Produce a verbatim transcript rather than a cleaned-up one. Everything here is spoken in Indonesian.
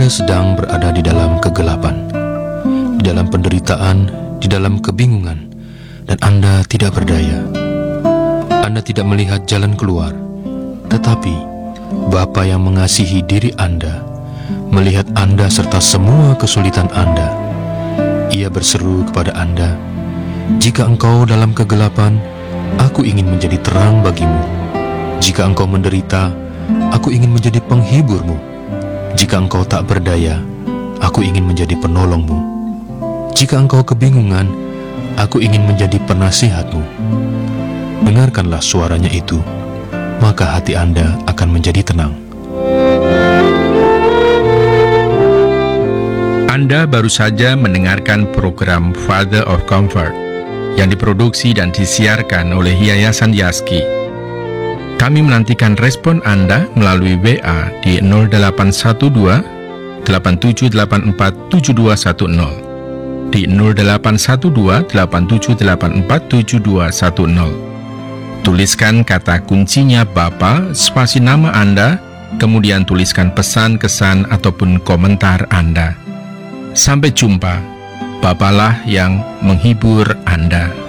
Anda sedang berada di dalam kegelapan, di dalam penderitaan, di dalam kebingungan, dan Anda tidak berdaya. Anda tidak melihat jalan keluar, tetapi Bapa yang mengasihi diri Anda melihat Anda serta semua kesulitan Anda. Ia berseru kepada Anda, "Jika engkau dalam kegelapan, Aku ingin menjadi terang bagimu. Jika engkau menderita, Aku ingin menjadi penghiburmu. Jika engkau tak berdaya, Aku ingin menjadi penolongmu. Jika engkau kebingungan, Aku ingin menjadi penasihatmu." Dengarkanlah suaranya itu, maka hati Anda akan menjadi tenang. Anda baru saja mendengarkan program Father of Comfort yang diproduksi dan disiarkan oleh Yayasan Yaski. Kami menantikan respon Anda melalui W A di nol delapan satu dua, delapan tujuh delapan empat, tujuh dua satu nol, di nol delapan satu dua, delapan tujuh delapan empat, tujuh dua satu nol. Tuliskan kata kuncinya Bapa, spasi nama Anda, kemudian tuliskan pesan, kesan, ataupun komentar Anda. Sampai jumpa. Bapalah yang menghibur Anda.